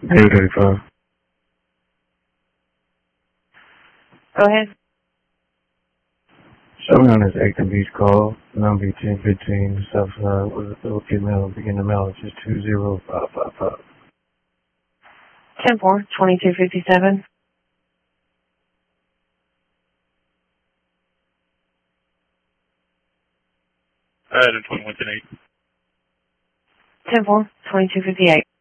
835. Go ahead. Show me on this Acton Beach call. Number 1015, Southside with a Philadelphia mail. Begin the mail. Just 20555. 10-4, 2257. I had a 2110-8. 10-4, 2258.